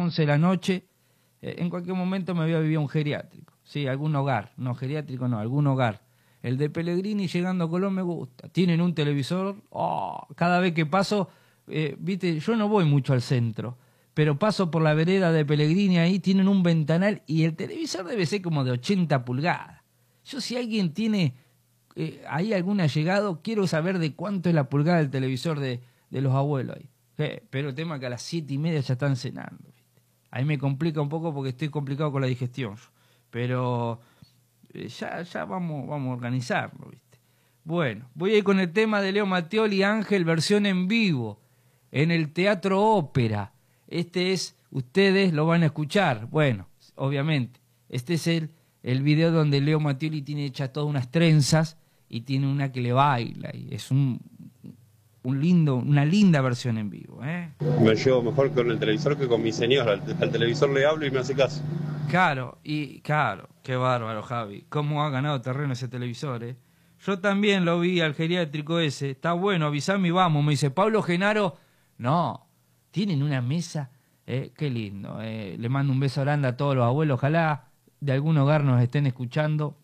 11 de la noche, en cualquier momento me voy a vivir a un geriátrico. Sí, algún hogar. No, geriátrico no, algún hogar. El de Pellegrini llegando a Colón me gusta. Tienen un televisor. Oh, cada vez que paso, viste, yo no voy mucho al centro, pero paso por la vereda de Pellegrini, ahí tienen un ventanal y el televisor debe ser como de 80 pulgadas. Yo, si alguien tiene ahí algún allegado, quiero saber de cuánto es la pulgada del televisor de los abuelos ahí. Pero el tema es que a las 7:30 ya están cenando, ¿viste? Ahí me complica un poco porque estoy complicado con la digestión. Pero ya vamos a organizarlo, ¿viste? Bueno, voy a ir con el tema de Leo Mattioli, Ángel, versión en vivo, en el Teatro Ópera. Ustedes lo van a escuchar. Bueno, obviamente, este es el video donde Leo Mattioli tiene hechas todas unas trenzas y tiene una que le baila. Y es una linda versión en vivo, ¿eh? Me llevo mejor con el televisor que con mi señora. Al televisor le hablo y me hace caso. Claro, qué bárbaro, Javi. Cómo ha ganado terreno ese televisor, ¿eh? Yo también lo vi al geriátrico ese. Está bueno, avisame y vamos. Me dice, Pablo Genaro. No, tienen una mesa, qué lindo. Le mando un beso grande a todos los abuelos. Ojalá de algún hogar nos estén escuchando.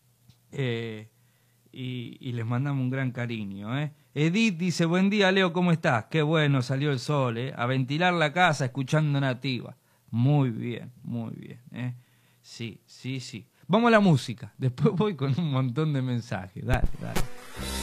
Y les mandamos un gran cariño, ¿eh? Edith dice, buen día, Leo, ¿cómo estás? Qué bueno, salió el sol, ¿eh? A ventilar la casa escuchando Nativa. Muy bien, ¿eh? Sí. Vamos a la música. Después voy con un montón de mensajes. Dale.